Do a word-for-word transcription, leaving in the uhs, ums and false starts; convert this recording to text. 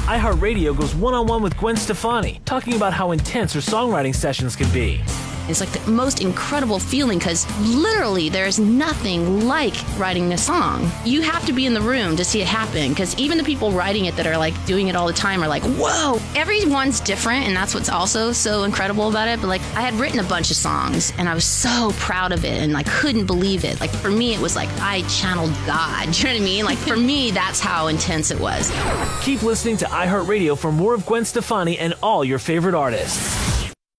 iHeartRadio goes one-on-one with Gwen Stefani, talking about how intense her songwriting sessions can be. It's like the most incredible feeling because literally there's nothing like writing a song. You have to be in the room to see it happen because even the people writing it that are like doing it all the time are like, whoa, everyone's different, and that's what's also so incredible about it. But like I had written a bunch of songs and I was so proud of it and I couldn't believe it. Like for me, it was like I channeled God. Do you know what I mean? Like for me, that's how intense it was. Keep listening to iHeartRadio for more of Gwen Stefani and all your favorite artists.